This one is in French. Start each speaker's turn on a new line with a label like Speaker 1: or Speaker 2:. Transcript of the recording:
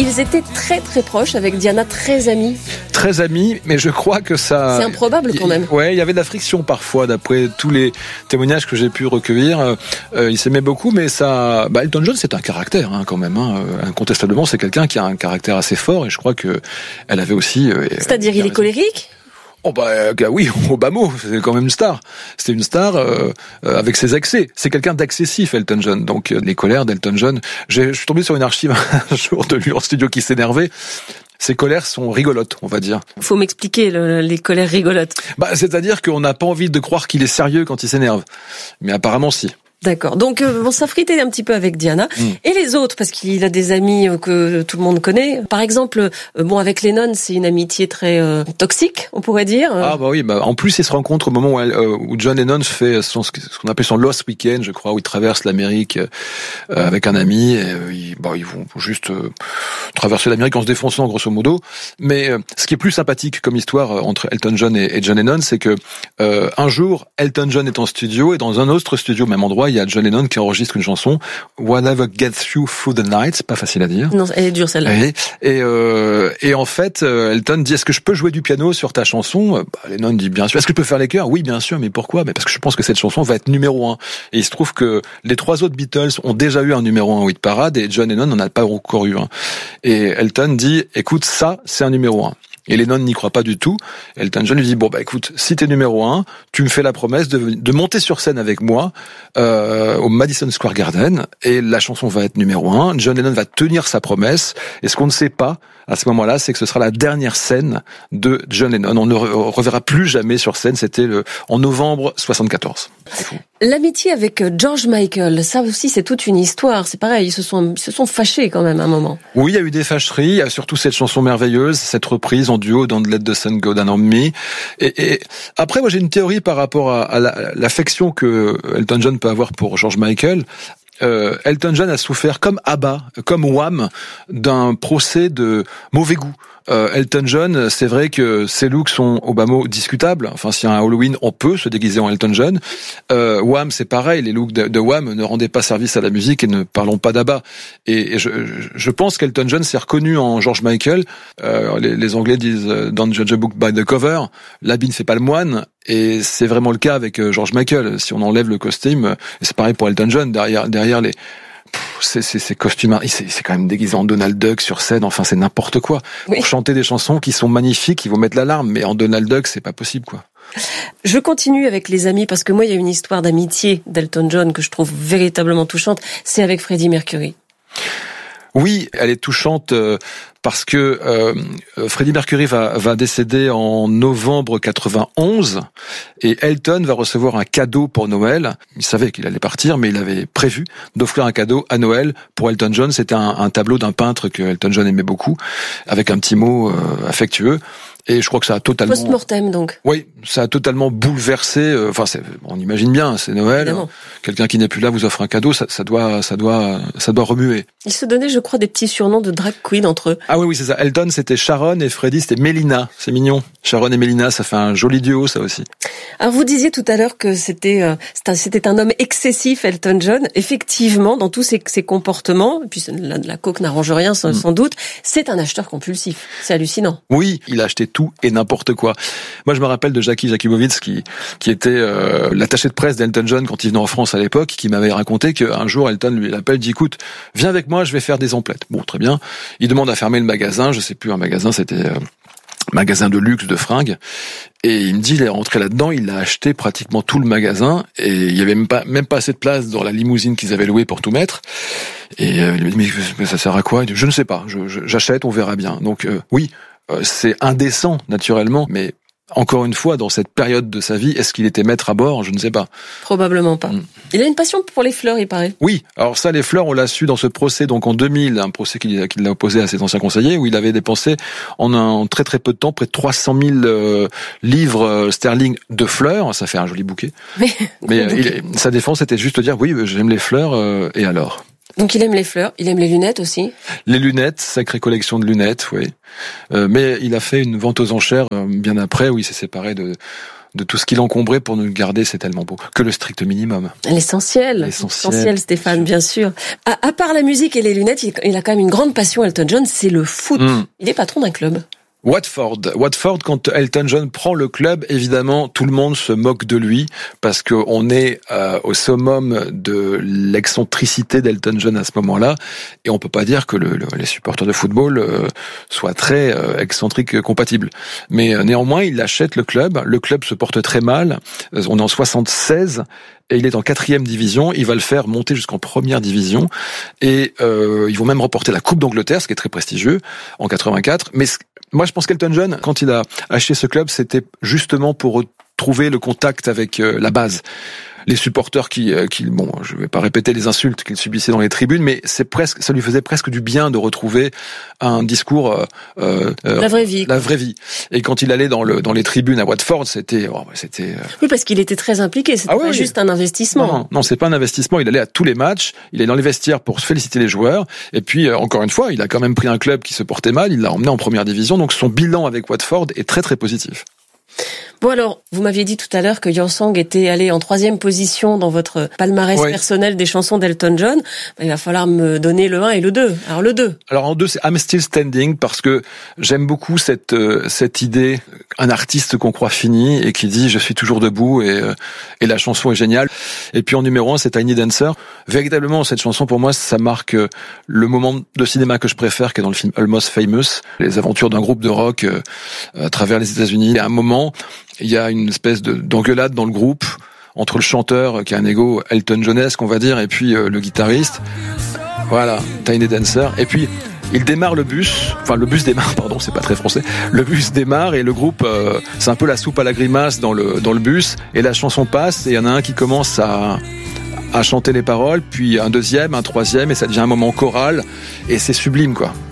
Speaker 1: Ils étaient très très proches avec Diana, très amis.
Speaker 2: Très amis, mais je crois que ça...
Speaker 1: C'est improbable quand même.
Speaker 2: Ouais, il y avait de la friction parfois, d'après tous les témoignages que j'ai pu recueillir. Ils s'aimaient beaucoup, mais ça... Elton John, c'est un caractère quand même. Incontestablement, c'est quelqu'un qui a un caractère assez fort, et je crois que elle avait aussi...
Speaker 1: C'est-à-dire, il est colérique ?
Speaker 2: Oui, Obama, c'est quand même une star. C'était une star avec ses excès. C'est quelqu'un d'accessif, Elton John. Donc les colères d'Elton John. Je suis tombé sur une archive un jour de lui en studio qui s'énervait. Ses colères sont rigolotes, on va dire.
Speaker 1: Faut m'expliquer les colères rigolotes.
Speaker 2: C'est-à-dire qu'on n'a pas envie de croire qu'il est sérieux quand il s'énerve. Mais apparemment, si.
Speaker 1: D'accord. Donc, on s'affritait un petit peu avec Diana. Et les autres, parce qu'il a des amis que tout le monde connaît. Par exemple, avec Lennon, c'est une amitié très toxique, on pourrait dire.
Speaker 2: En plus, ils se rencontrent au moment où John Lennon fait ce qu'on appelle son Lost Weekend, je crois, où il traverse l'Amérique avec un ami. Et, ils vont juste traverser l'Amérique en se défonçant, grosso modo. Mais ce qui est plus sympathique comme histoire entre Elton John et John Lennon, c'est que un jour, Elton John est en studio, et dans un autre studio, même endroit, il y a John Lennon qui enregistre une chanson, Whatever Gets You Through the Night, c'est pas facile à dire.
Speaker 1: Non, elle est dure celle-là.
Speaker 2: Et en fait, Elton dit, est-ce que je peux jouer du piano sur ta chanson? Lennon dit, bien sûr. Est-ce que je peux faire les chœurs? Oui, bien sûr, mais pourquoi? Parce que je pense que cette chanson va être numéro 1. Et il se trouve que les 3 autres Beatles ont déjà eu un numéro 1 hit parade, et John Lennon n'en a pas encore eu un. Et Elton dit, écoute, ça, c'est un numéro 1. Et Lennon n'y croit pas du tout. Elton John lui dit, écoute, si t'es numéro 1, tu me fais la promesse de monter sur scène avec moi au Madison Square Garden, et la chanson va être numéro 1. John Lennon va tenir sa promesse, et ce qu'on ne sait pas à ce moment-là, c'est que ce sera la dernière scène de John Lennon. On ne reverra plus jamais sur scène. C'était en novembre 74.
Speaker 1: L'amitié avec George Michael, ça aussi c'est toute une histoire. C'est pareil, ils se sont fâchés quand même à un moment.
Speaker 2: Oui, il y a eu des fâcheries. Il y a surtout cette chanson merveilleuse, cette reprise en duo dans Let the Sun Go Down on Me. Et après, moi j'ai une théorie par rapport à l'affection que Elton John peut avoir pour George Michael. Elton John a souffert comme ABBA, comme Wham, d'un procès de mauvais goût. Elton John, c'est vrai que ses looks sont au bas mot discutables. Enfin, s'il y a un Halloween, on peut se déguiser en Elton John. Wham, c'est pareil. Les looks de Wham ne rendaient pas service à la musique, et ne parlons pas d'ABBA. Et je pense qu'Elton John s'est reconnu en George Michael. Les Anglais disent Don't judge a book by the cover. L'habit ne fait pas le moine. Et c'est vraiment le cas avec George Michael. Si on enlève le costume, et c'est pareil pour Elton John, derrière les... Ces costumes, il s'est quand même déguisé en Donald Duck sur scène. Enfin, c'est n'importe quoi. Oui. Pour chanter des chansons qui sont magnifiques, ils vont mettre l'alarme, mais en Donald Duck, c'est pas possible, quoi.
Speaker 1: Je continue avec les amis, parce que moi, il y a une histoire d'amitié d'Elton John que je trouve véritablement touchante. C'est avec Freddie Mercury.
Speaker 2: Oui, elle est touchante parce que Freddie Mercury va décéder en novembre 91, et Elton va recevoir un cadeau pour Noël. Il savait qu'il allait partir, mais il avait prévu d'offrir un cadeau à Noël pour Elton John. C'était un tableau d'un peintre que Elton John aimait beaucoup, avec un petit mot affectueux. Et je crois que ça a totalement...
Speaker 1: Post-mortem, donc.
Speaker 2: Oui, ça a totalement bouleversé. On imagine bien, c'est Noël. Évidemment. Quelqu'un qui n'est plus là vous offre un cadeau, ça doit remuer.
Speaker 1: Ils se donnaient, je crois, des petits surnoms de drag queen entre eux.
Speaker 2: Ah oui, c'est ça. Elton, c'était Sharon, et Freddie, c'était Mélina. C'est mignon. Sharon et Mélina, ça fait un joli duo, ça aussi.
Speaker 1: Alors, vous disiez tout à l'heure que c'était un homme excessif, Elton John. Effectivement, dans tous ses comportements, et puis la coke n'arrange rien, sans doute, c'est un acheteur compulsif. C'est hallucinant.
Speaker 2: Oui, il a acheté tout et n'importe quoi. Moi, je me rappelle de Jackie Jakubowicz, qui était l'attaché de presse d'Elton John quand il venait en France à l'époque, qui m'avait raconté qu'un jour, Elton lui appelle, dit, écoute, viens avec moi, je vais faire des emplettes. Bon, très bien. Il demande à fermer le magasin, je sais plus, un magasin, c'était magasin de luxe de fringues, et il me dit, il est rentré là-dedans, il a acheté pratiquement tout le magasin, et il y avait même pas assez de place dans la limousine qu'ils avaient louée pour tout mettre. Et il me dit, mais ça sert à quoi? Il dit, je ne sais pas, j'achète, on verra bien. Donc oui, c'est indécent, naturellement, mais encore une fois, dans cette période de sa vie, est-ce qu'il était maître à bord? Je ne sais pas.
Speaker 1: Probablement pas. Il a une passion pour les fleurs, il paraît.
Speaker 2: Oui, alors ça, les fleurs, on l'a su dans ce procès, donc en 2000, un procès qu'il a opposé à ses anciens conseillers, où il avait dépensé en très très peu de temps près de 300 000 livres sterling de fleurs. Ça fait un joli bouquet. Mais sa défense était juste de dire, oui, j'aime les fleurs, et alors?
Speaker 1: Donc il aime les fleurs, il aime les lunettes aussi.
Speaker 2: Les lunettes, sacrée collection de lunettes, oui. Mais il a fait une vente aux enchères bien après, où il s'est séparé de de tout ce qu'il encombrait pour nous le garder, c'est tellement beau. Que le strict minimum.
Speaker 1: L'essentiel, Stéphane, bien sûr. À part la musique et les lunettes, il a quand même une grande passion, Elton John, c'est le foot. Il est patron d'un club.
Speaker 2: Watford, quand Elton John prend le club, évidemment, tout le monde se moque de lui parce que on est au summum de l'excentricité d'Elton John à ce moment-là, et on peut pas dire que les supporters de football soient très excentriques compatibles. Mais néanmoins, il achète le club se porte très mal. On est en 76. Et il est en 4e division, il va le faire monter jusqu'en 1re division, et ils vont même remporter la Coupe d'Angleterre, ce qui est très prestigieux, en 84. Mais moi, je pense qu'Elton John, quand il a acheté ce club, c'était justement pour retrouver le contact avec la base. Les supporters bon, je vais pas répéter les insultes qu'il subissait dans les tribunes, mais ça lui faisait presque du bien de retrouver un discours,
Speaker 1: la vraie vie.
Speaker 2: La vraie vie. Et quand il allait dans les tribunes à Watford, c'était.
Speaker 1: Oui, parce qu'il était très impliqué. C'était pas juste un investissement.
Speaker 2: Non, c'est pas un investissement. Il allait à tous les matchs. Il est dans les vestiaires pour féliciter les joueurs. Et puis, encore une fois, il a quand même pris un club qui se portait mal. Il l'a emmené en 1re division. Donc, son bilan avec Watford est très, très positif.
Speaker 1: Bon alors, vous m'aviez dit tout à l'heure que Yorsong était allé en 3e position dans votre palmarès personnel des chansons d'Elton John. Il va falloir me donner le 1 et le 2. Alors le 2.
Speaker 2: Alors en 2, c'est I'm Still Standing, parce que j'aime beaucoup cette idée, un artiste qu'on croit fini et qui dit je suis toujours debout, et la chanson est géniale. Et puis en numéro 1, c'est Tiny Dancer. Véritablement, cette chanson pour moi, ça marque le moment de cinéma que je préfère, qui est dans le film Almost Famous, les aventures d'un groupe de rock à travers les États-Unis. Et à un moment, il y a une espèce d'engueulade dans le groupe entre le chanteur, qui a un ego Elton Johnesque, on va dire, et puis le guitariste. Voilà, Tiny Dancer. Et puis il démarre le bus démarre, pardon, c'est pas très français. Le bus démarre et le groupe, c'est un peu la soupe à la grimace dans le bus, et la chanson passe et il y en a un qui commence à chanter les paroles, puis un deuxième, un troisième, et ça devient un moment choral, et c'est sublime, quoi.